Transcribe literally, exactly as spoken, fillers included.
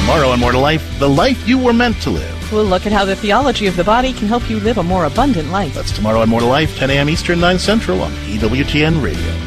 Tomorrow on More to Life, the life you were meant to live. We'll look at how the theology of the body can help you live a more abundant life. That's tomorrow on More to Life, ten a.m. Eastern, nine Central on E W T N Radio.